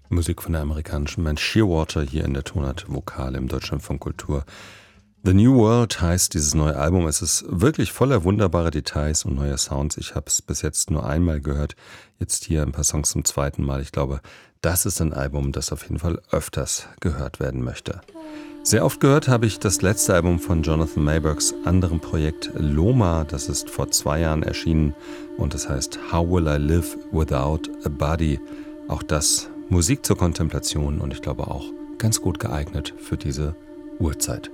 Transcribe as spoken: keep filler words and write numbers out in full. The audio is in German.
Musik von der amerikanischen Band Shearwater hier in der Tonart Vokal im Deutschlandfunk Kultur. The New World heißt dieses neue Album. Es ist wirklich voller wunderbarer Details und neuer Sounds. Ich habe es bis jetzt nur einmal gehört, jetzt hier ein paar Songs zum zweiten Mal. Ich glaube, das ist ein Album, das auf jeden Fall öfters gehört werden möchte. Sehr oft gehört habe ich das letzte Album von Jonathan Maybergs anderem Projekt Loma. Das ist vor zwei Jahren erschienen und das heißt How Will I Live Without a Body? Auch das Musik zur Kontemplation und ich glaube auch ganz gut geeignet für diese Uhrzeit.